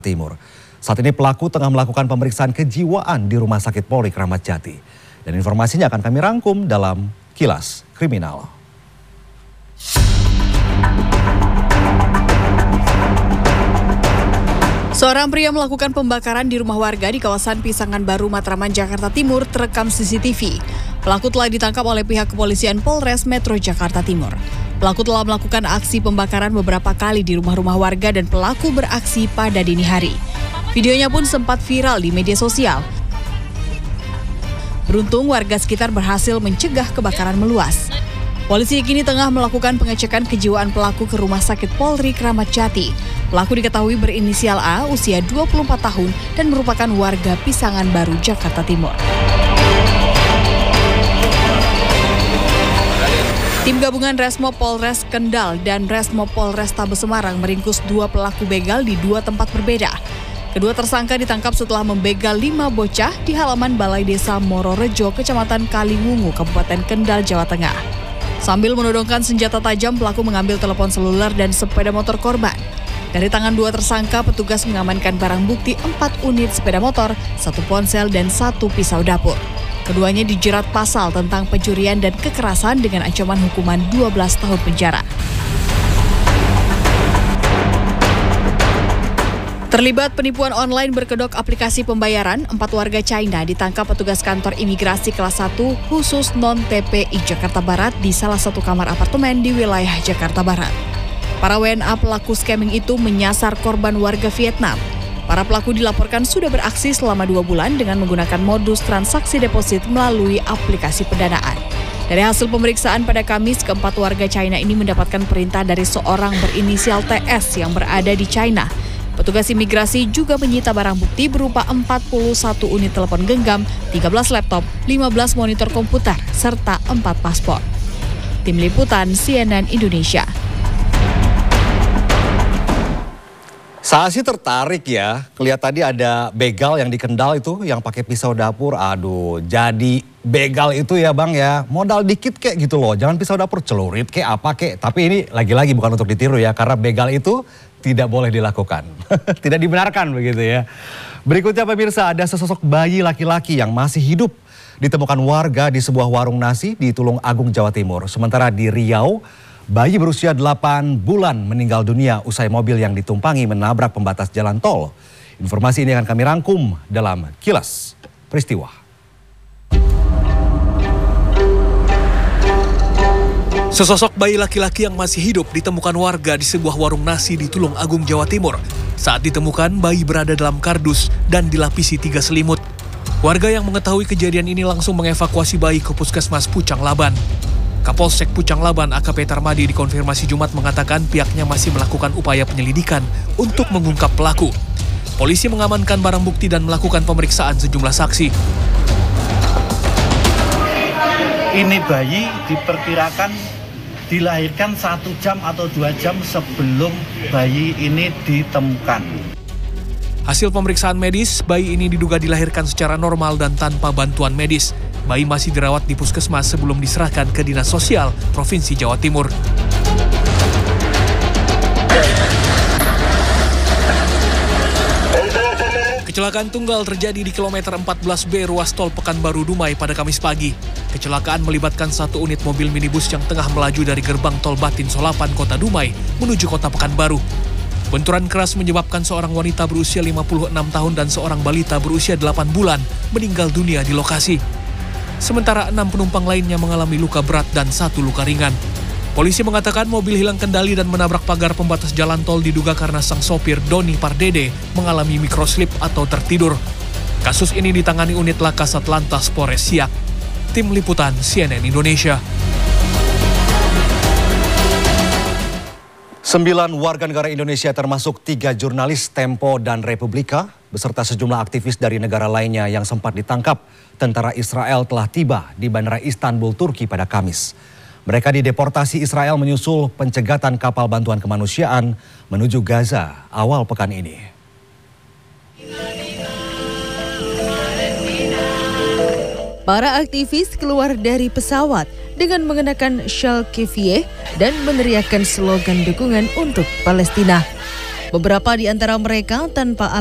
Timur. Saat ini pelaku tengah melakukan pemeriksaan kejiwaan di Rumah Sakit Polri Kramat Jati. Dan informasinya akan kami rangkum dalam Kilas Kriminal. Seorang pria melakukan pembakaran di rumah warga di kawasan Pisangan Baru, Matraman, Jakarta Timur terekam CCTV. Pelaku telah ditangkap oleh pihak kepolisian Polres Metro Jakarta Timur. Pelaku telah melakukan aksi pembakaran beberapa kali di rumah-rumah warga dan pelaku beraksi pada dini hari. Videonya pun sempat viral di media sosial. Beruntung warga sekitar berhasil mencegah kebakaran meluas. Polisi kini tengah melakukan pengecekan kejiwaan pelaku ke Rumah Sakit Polri Kramat Jati. Pelaku diketahui berinisial A, usia 24 tahun dan merupakan warga Pisangan Baru, Jakarta Timur. Tim gabungan Resmo Polres Kendal dan Resmo Polrestabes Semarang meringkus 2 pelaku begal di 2 tempat berbeda. Kedua tersangka ditangkap setelah membegal 5 bocah di halaman Balai Desa Mororejo, Kecamatan Kaliwungu, Kabupaten Kendal, Jawa Tengah. Sambil menodongkan senjata tajam, pelaku mengambil telepon seluler dan sepeda motor korban. Dari tangan 2 tersangka, petugas mengamankan barang bukti 4 unit sepeda motor, 1 ponsel, dan 1 pisau dapur. Keduanya dijerat pasal tentang pencurian dan kekerasan dengan ancaman hukuman 12 tahun penjara. Terlibat penipuan online berkedok aplikasi pembayaran, 4 warga China ditangkap petugas kantor imigrasi kelas 1 khusus non-TPI Jakarta Barat di salah satu kamar apartemen di wilayah Jakarta Barat. Para WNA pelaku scamming itu menyasar korban warga Vietnam. Para pelaku dilaporkan sudah beraksi selama 2 bulan dengan menggunakan modus transaksi deposit melalui aplikasi pendanaan. Dari hasil pemeriksaan pada Kamis, keempat warga China ini mendapatkan perintah dari seorang berinisial TS yang berada di China. Petugas imigrasi juga menyita barang bukti berupa 41 unit telepon genggam, 13 laptop, 15 monitor komputer, serta 4 paspor. Tim Liputan CNN Indonesia. Saya sih tertarik ya, lihat tadi ada begal yang di Kendal itu yang pakai pisau dapur. Aduh, jadi begal itu ya Bang ya, modal dikit kayak gitu loh. Jangan pisau dapur, celurit kayak apa kayak. Tapi ini lagi-lagi bukan untuk ditiru ya, karena begal itu tidak boleh dilakukan. Tidak dibenarkan begitu ya. Berikutnya pemirsa, ada sesosok bayi laki-laki yang masih hidup ditemukan warga di sebuah warung nasi di Tulung Agung, Jawa Timur. Sementara di Riau, bayi berusia 8 bulan meninggal dunia usai mobil yang ditumpangi menabrak pembatas jalan tol. Informasi ini akan kami rangkum dalam Kilas Peristiwa. Sesosok bayi laki-laki yang masih hidup ditemukan warga di sebuah warung nasi di Tulung Agung, Jawa Timur. Saat ditemukan, bayi berada dalam kardus dan dilapisi 3 selimut. Warga yang mengetahui kejadian ini langsung mengevakuasi bayi ke Puskesmas Pucang Laban. Kapolsek Pucang Laban AKP Tarmadi dikonfirmasi Jumat mengatakan pihaknya masih melakukan upaya penyelidikan untuk mengungkap pelaku. Polisi mengamankan barang bukti dan melakukan pemeriksaan sejumlah saksi. Ini bayi diperkirakan dilahirkan 1 jam atau 2 jam sebelum bayi ini ditemukan. Hasil pemeriksaan medis, bayi ini diduga dilahirkan secara normal dan tanpa bantuan medis. Bayi masih dirawat di puskesmas sebelum diserahkan ke Dinas Sosial Provinsi Jawa Timur. Kecelakaan tunggal terjadi di kilometer 14B ruas tol Pekanbaru Dumai pada Kamis pagi. Kecelakaan melibatkan 1 unit mobil minibus yang tengah melaju dari gerbang tol Batin Solapan, Kota Dumai, menuju Kota Pekanbaru. Benturan keras menyebabkan seorang wanita berusia 56 tahun dan seorang balita berusia 8 bulan meninggal dunia di lokasi. Sementara 6 penumpang lainnya mengalami luka berat dan 1 luka ringan. Polisi mengatakan mobil hilang kendali dan menabrak pagar pembatas jalan tol diduga karena sang sopir Doni Pardede mengalami microslip atau tertidur. Kasus ini ditangani unit Laka Satlantas Polres Siak. Tim Liputan CNN Indonesia. 9 warga negara Indonesia termasuk 3 jurnalis Tempo dan Republika beserta sejumlah aktivis dari negara lainnya yang sempat ditangkap tentara Israel telah tiba di Bandara Istanbul, Turki pada Kamis. Mereka dideportasi Israel menyusul pencegatan kapal bantuan kemanusiaan menuju Gaza awal pekan ini. Para aktivis keluar dari pesawat dengan mengenakan syal kefiyeh dan meneriakkan slogan dukungan untuk Palestina. Beberapa di antara mereka tanpa